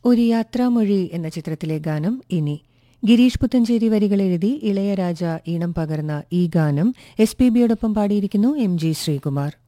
ഒരു യാത്രാമൊഴി എന്ന ചിത്രത്തിലെ ഗാനം ഇനി. ഗിരീഷ് പുത്തഞ്ചേരി വരികൾ എഴുതി ഇളയരാജ ഈണം പകർന്ന ഈ ഗാനം എസ്.പി.ബിയോടൊപ്പം പാടിയിരിക്കുന്നു എം.ജി. ശ്രീകുമാർ.